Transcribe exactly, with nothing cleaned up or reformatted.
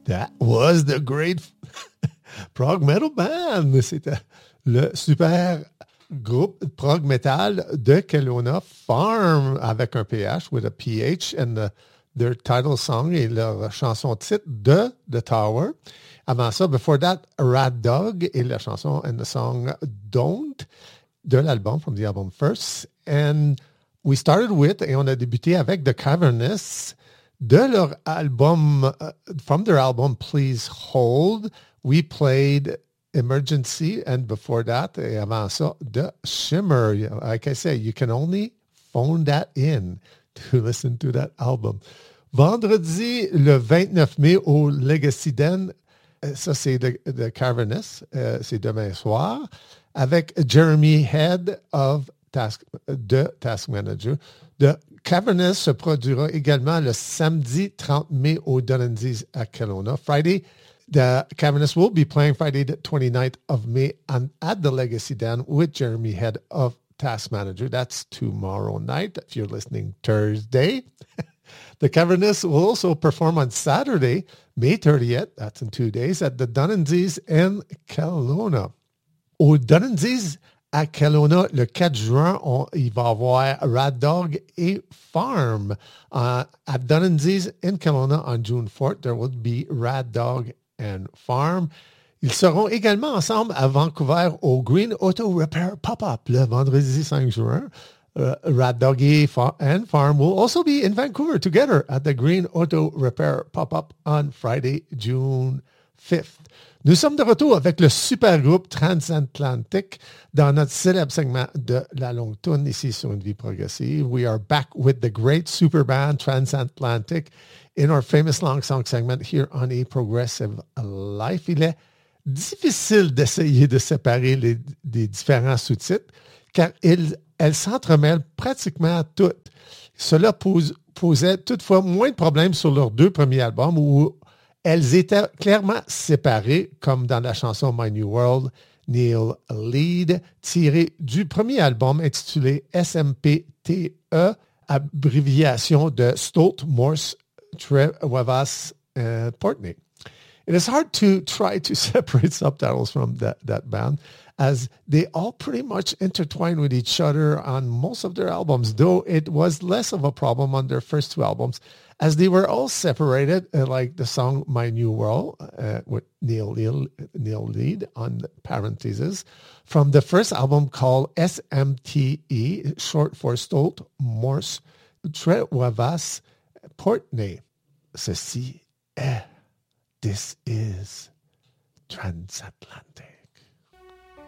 That was the great prog metal band. C'était le super groupe prog metal de Kelowna, Farm, avec un P H, with a P H, and the, their title song et leur chanson titre de The Tower. Avant ça, before that, Rat Dog et la chanson and the song Don't de l'album, from the album First. And we started with, et on a débuté avec The Cavernous, de leur album, uh, from their album Please Hold. We played Emergency, and before that, et avant ça, The Shimmer. Like I say, you can only phone that in to listen to that album. Vendredi, le vingt-neuf mai, au Legacy Den, ça c'est The, The Cavernous, euh, c'est demain soir, avec Jeremy Head of Task, de Task Manager. The Cavernous se produira également le samedi trente mai au Dunanzies à Kelowna. Friday, the Cavernous will be playing Friday the twenty-ninth of May and at the Legacy Den with Jeremy Head of Task Manager. That's tomorrow night if you're listening Thursday. The Cavernous will also perform on Saturday, May thirtieth, that's in two days, at the Dunanzies in Kelowna. Au Dunanzies à Kelowna, le quatre juin, on, il va y avoir Rat Dog et Farm. Uh, at Dunanzies in Kelowna on June fourth, there will be Rat Dog and Farm. Ils seront également ensemble à Vancouver au Green Auto Repair Pop-Up le vendredi cinq juin. Uh, Rat Dog and Farm will also be in Vancouver together at the Green Auto Repair Pop-Up on Friday, June fifth. Nous sommes de retour avec le super groupe Transatlantic dans notre célèbre segment de la longue tourne ici sur Une Vie Progressive. We are back with the great super band Transatlantic in our famous long song segment here on A Progressive Life. Il est difficile d'essayer de séparer les, les différents sous-titres car ils, elles s'entremêlent pratiquement toutes. Cela pose, posait toutefois moins de problèmes sur leurs deux premiers albums où elles étaient clairement séparées, comme dans la chanson My New World, Neil Lead, tirée du premier album intitulé S M P T E, abréviation de Stolt, Morse, Trevavas, and Portney. It is hard to try to separate subtitles from that, that band, as they all pretty much intertwine with each other on most of their albums, though it was less of a problem on their first two albums, as they were all separated, uh, like the song My New World uh, with Neil, Neil, Neil Lead on parentheses, from the first album called S M T E, short for Stolt, Morse, Trevavas, Portney. Ceci est, this is Transatlantic.